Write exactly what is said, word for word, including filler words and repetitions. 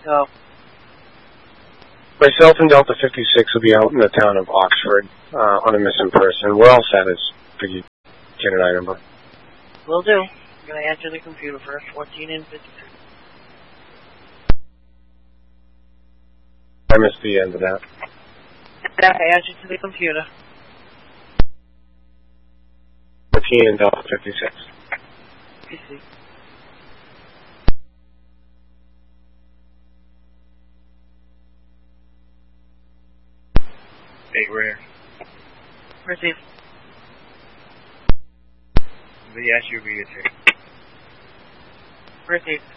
Go. Myself and Delta fifty-six will be out in the town of Oxford uh, on a missing person. We're all set as for you get an I number. Will do. I'm going to enter the computer first. fourteen and fifty-six. I missed the end of that. I entered to the computer. fourteen and Delta fifty-six. I see. Hey, Rare. Receive. Let me ask you to read it. Receive.